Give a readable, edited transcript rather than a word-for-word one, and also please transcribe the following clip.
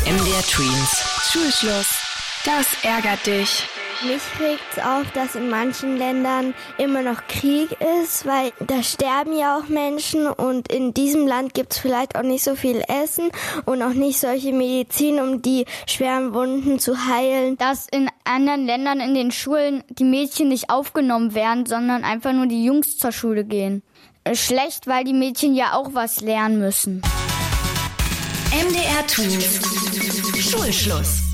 MDR Tweens. Schulschluss. Das ärgert dich. Mich regt's auf, dass in manchen Ländern immer noch Krieg ist, weil da sterben ja auch Menschen und in diesem Land gibt's vielleicht auch nicht so viel Essen und auch nicht solche Medizin, um die schweren Wunden zu heilen. Dass in anderen Ländern in den Schulen die Mädchen nicht aufgenommen werden, sondern einfach nur die Jungs zur Schule gehen. Schlecht, weil die Mädchen ja auch was lernen müssen. MDR Tweens. Schulschluss.